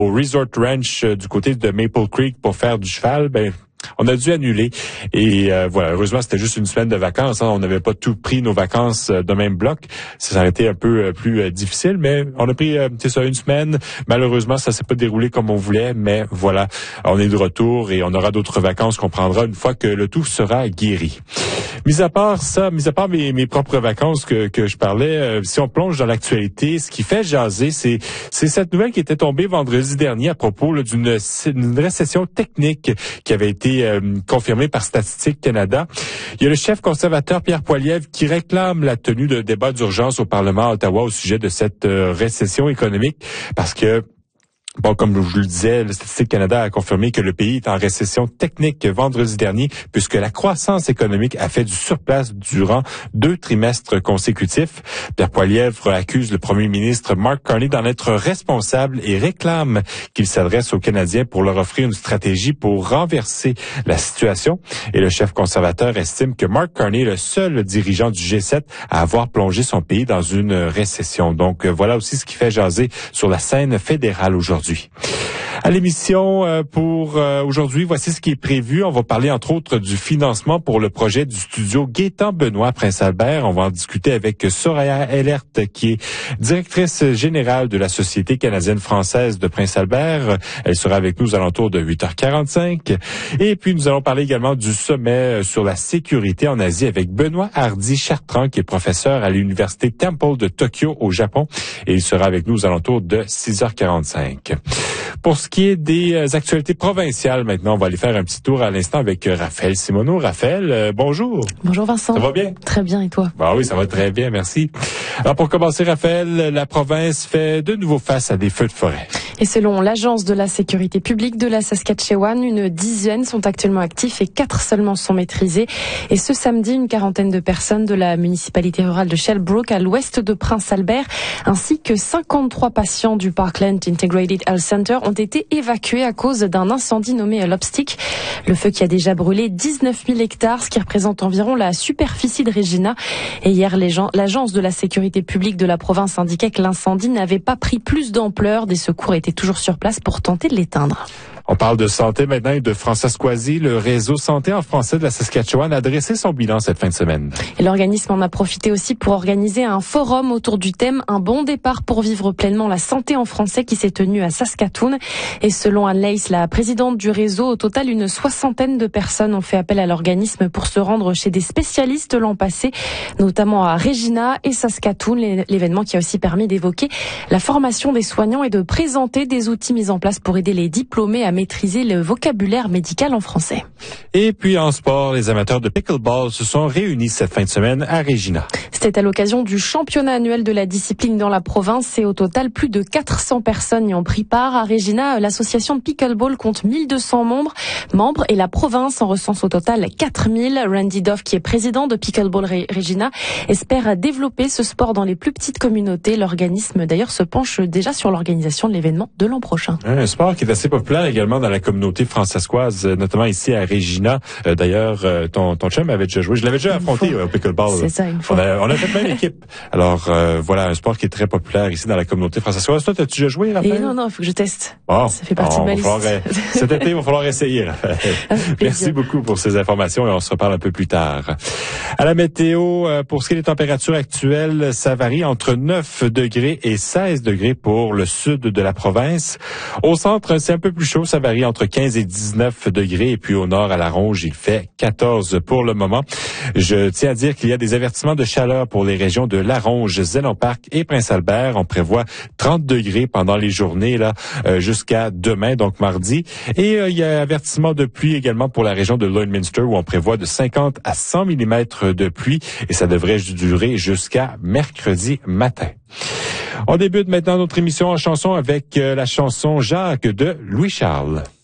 au Resort Ranch du côté de Maple Creek pour faire du cheval, on a dû annuler et voilà, heureusement c'était juste une semaine de vacances, on n'avait pas tout pris nos vacances de même bloc, ça aurait été un peu plus difficile, mais on a pris une semaine. Malheureusement ça s'est pas déroulé comme on voulait, mais voilà, on est de retour et on aura d'autres vacances qu'on prendra une fois que le tout sera guéri. Mis à part mes propres vacances que je parlais, si on plonge dans l'actualité, ce qui fait jaser, c'est cette nouvelle qui était tombée vendredi dernier à propos d'une récession technique qui avait été confirmée par Statistique Canada. Il y a le chef conservateur Pierre Poilievre qui réclame la tenue de débats d'urgence au Parlement à Ottawa au sujet de cette récession économique parce que comme je vous le disais, le Statistique Canada a confirmé que le pays est en récession technique vendredi dernier puisque la croissance économique a fait du surplace durant 2 trimestres consécutifs. Pierre Poilievre accuse le premier ministre Mark Carney d'en être responsable et réclame qu'il s'adresse aux Canadiens pour leur offrir une stratégie pour renverser la situation. Et le chef conservateur estime que Mark Carney est le seul dirigeant du G7 à avoir plongé son pays dans une récession. Donc voilà aussi ce qui fait jaser sur la scène fédérale aujourd'hui. À l'émission pour aujourd'hui, voici ce qui est prévu. On va parler entre autres du financement pour le projet du studio Gaétan-Benoît à Prince-Albert. On va en discuter avec Soraya Ehlert, qui est directrice générale de la Société canadienne-française de Prince-Albert. Elle sera avec nous aux alentours de 8h45. Et puis nous allons parler également du sommet sur la sécurité en Asie avec Benoît Hardy-Chartrand, qui est professeur à l'Université Temple de Tokyo au Japon. Et il sera avec nous aux alentours de 6h45. Pour ce qui est des actualités provinciales, maintenant, on va aller faire un petit tour à l'instant avec Raphaël Simoneau. Raphaël, bonjour. Bonjour Vincent. Ça va bien? Très bien, et toi? Oui, ça va très bien, merci. Alors pour commencer, Raphaël, la province fait de nouveau face à des feux de forêt. Et selon l'Agence de la sécurité publique de la Saskatchewan, une dizaine sont actuellement actifs et 4 seulement sont maîtrisés. Et ce samedi, une quarantaine de personnes de la municipalité rurale de Shellbrook à l'ouest de Prince-Albert, ainsi que 53 patients du Parkland Integrated Health Center ont été évacués à cause d'un incendie nommé Lopstick. Le feu qui a déjà brûlé 19 000 hectares, ce qui représente environ la superficie de Regina. Et hier, l'Agence de la sécurité publique de la province indiquait que l'incendie n'avait pas pris plus d'ampleur. Des secours étaient toujours sur place pour tenter de l'éteindre. On parle de santé maintenant et de Françoise Coisy. Le réseau santé en français de la Saskatchewan a dressé son bilan cette fin de semaine. Et l'organisme en a profité aussi pour organiser un forum autour du thème « Un bon départ pour vivre pleinement la santé en français » qui s'est tenu à Saskatoon. Et selon Anne Leys, la présidente du réseau, au total, une 60aine de personnes ont fait appel à l'organisme pour se rendre chez des spécialistes l'an passé, notamment à Regina et Saskatoon. L'événement qui a aussi permis d'évoquer la formation des soignants et de présenter des outils mis en place pour aider les diplômés à maîtriser le vocabulaire médical en français. Et puis en sport, les amateurs de pickleball se sont réunis cette fin de semaine à Regina. C'était à l'occasion du championnat annuel de la discipline dans la province et au total, plus de 400 personnes y ont pris part. À Regina, l'association de pickleball compte 1200 membres et la province en recense au total 4000. Randy Duff, qui est président de Pickleball Regina, espère développer ce sport dans les plus petites communautés. L'organisme d'ailleurs se penche déjà sur l'organisation de l'événement de l'an prochain. Un sport qui est assez populaire également dans la communauté francescoise, notamment ici à Regina. D'ailleurs, ton chum avait déjà joué. Je l'avais déjà affronté au pickleball. C'est ça, une fois. On a fait même équipe. Alors, voilà, un sport qui est très populaire ici dans la communauté francescoise. Toi, t'as-tu déjà joué, Raphaël? Non, il faut que je teste. Bon, ça fait partie de ma liste. Cet été, il va falloir essayer, Raphaël. Merci beaucoup pour ces informations et on se reparle un peu plus tard. À la météo, pour ce qui est des températures actuelles, ça varie entre 9 degrés et 16 degrés pour le sud de la province. Au centre, c'est un peu plus chaud, ça varie entre 15 et 19 degrés. Et puis au nord, à la Ronge, il fait 14 pour le moment. Je tiens à dire qu'il y a des avertissements de chaleur pour les régions de La Ronge, Zénon Park et Prince-Albert. On prévoit 30 degrés pendant les journées là jusqu'à demain, donc mardi. Et il y a avertissement de pluie également pour la région de Lloydminster où on prévoit de 50 à 100 mm de pluie et ça devrait durer jusqu'à mercredi matin. On débute maintenant notre émission en chanson avec la chanson Jacques de Louis Charles.